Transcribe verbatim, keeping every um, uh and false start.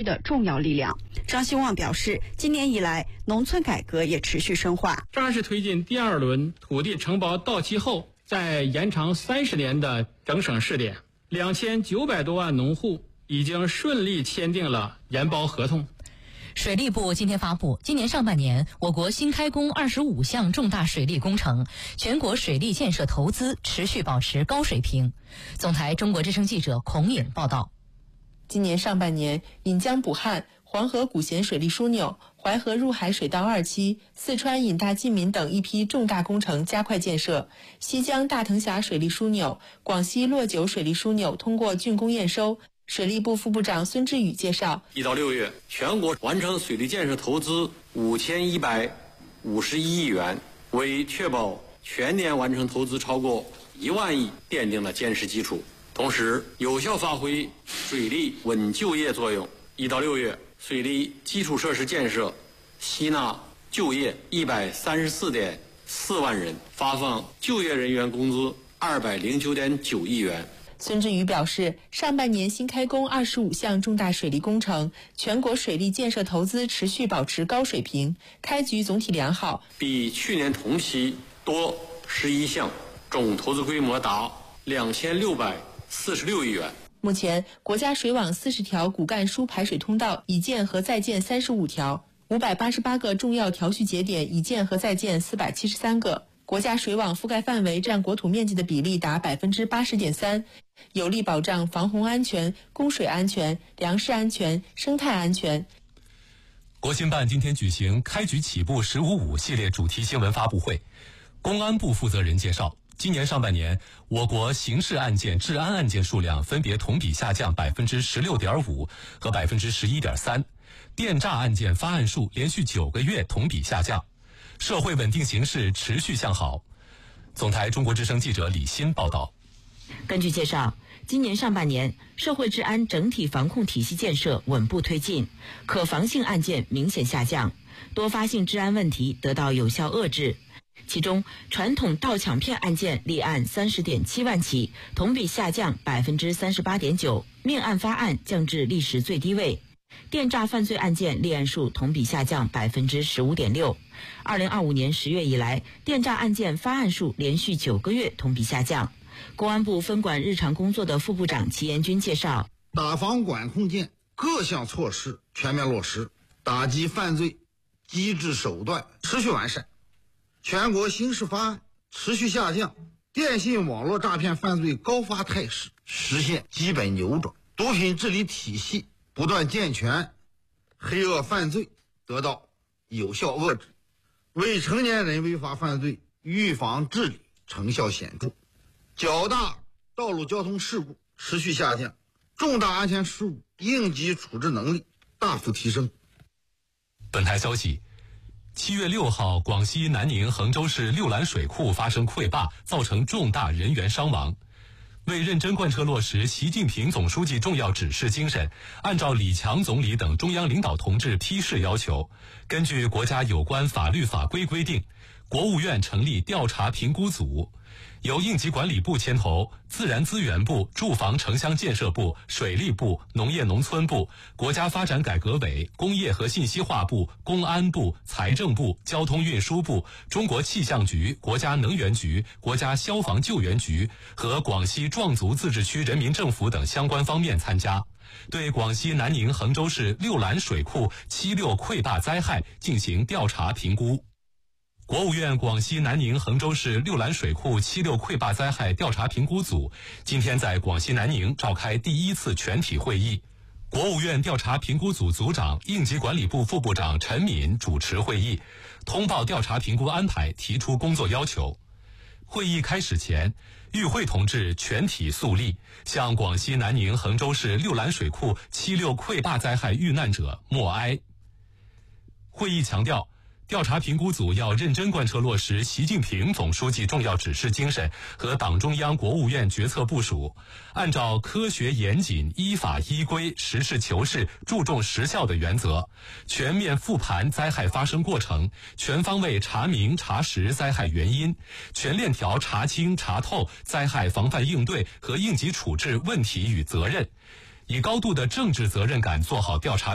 的重要力量。张兴旺表示，今年以来，农村改革也持续深化， 扎实推进第二轮土地承包到期后再延长三十年的整省试点，两千九百多万农户已经顺利签订了研包合同。 水利部今天发布，今年上半年我国新开工二十五项重大水利工程，全国水利建设投资持续保持高水平。总台中国之声记者孔颖报道。 今年上半年，引江补汉、黄河古咸水利枢纽、淮河入海水道二期、四川引大济民等一批重大工程加快建设。西江大藤峡水利枢纽、广西洛九水利枢纽通过竣工验收。水利部副部长孙志宇介绍， 一到六月，全国完成水利建设投资五千一百五十一亿元，为确保全年完成投资超过一万亿奠定了坚实基础。同时，有效发挥水利稳就业作用。一到六月，水利基础设施建设吸纳就业一百三十四点四万人，发放就业人员工资二百零九点九亿元。 孙志宇表示，上半年新开工二十五项重大水利工程，全国水利建设投资持续保持高水平，开局总体良好， 比去年同期多十一项，总投资规模达两千六百四十六亿元。 目前，国家水网四十条骨干输排水通道已建和在建三十五条，五百八十八个重要调蓄节点已建和在建四百七十三个。国家水网覆盖范围占国土面积的比例达百分之八十点三，有力保障防洪安全、供水安全、粮食安全、生态安全。 国新办今天举行开局起步十五五系列主题新闻发布会，公安部负责人介绍，今年上半年，我国刑事案件、治安案件数量分别同比下降百分之十六点五和百分之十一点三，电诈案件发案数连续九个月同比下降。社会稳定形势持续向好。总台中国之声记者李欣报道。 根据介绍，今年上半年，社会治安整体防控体系建设稳步推进，可防性案件明显下降，多发性治安问题得到有效遏制。其中，传统盗抢骗案件立案三十点七万起，同比下降百分之三十八点九，命案发案降至历史最低位。电诈犯罪案件立案数同比下降百分之十五点六。二零二五年十月以来，电诈案件发案数连续九个月同比下降。公安部分管日常工作的副部长齐延军介绍， 打防管控键各项措施全面落实，打击犯罪机制手段持续完善，全国刑事发案持续下降，电信网络诈骗犯罪高发态势实现基本扭转，毒品治理体系不断健全，黑恶犯罪得到有效遏制，未成年人违法犯罪预防治理成效显著，较大道路交通事故持续下降，重大安全事故应急处置能力大幅提升。 本台消息，七月六号，广西南宁衡州市六兰水库发生溃坝，造成重大人员伤亡。为认真贯彻落实习近平总书记重要指示精神，按照李强总理等中央领导同志批示要求，根据国家有关法律法规规定，国务院成立调查评估组，由应急管理部牵头，自然资源部、住房城乡建设部、水利部、农业农村部、国家发展改革委、工业和信息化部、公安部、财政部、交通运输部、中国气象局、国家能源局、国家消防救援局和广西壮族自治区人民政府等相关方面参加，对广西南宁衡州市六兰水库七六溃坝灾害进行调查评估。国务院广西南宁衡州市六兰水库七六溃坝灾害调查评估组今天在广西南宁召开第一次全体会议，国务院调查评估组组长、应急管理部副部长陈敏主持会议，通报调查评估安排，提出工作要求。会议开始前，与会同志全体肃立，向广西南宁衡州市六兰水库七六溃坝灾害遇难者默哀。会议强调，调查评估组要认真贯彻落实习近平总书记重要指示精神和党中央国务院决策部署，按照科学严谨、依法依规、实事求是、注重实效的原则，全面复盘灾害发生过程，全方位查明查实灾害原因，全链条查清查透灾害防范应对和应急处置问题与责任，以高度的政治责任感做好调查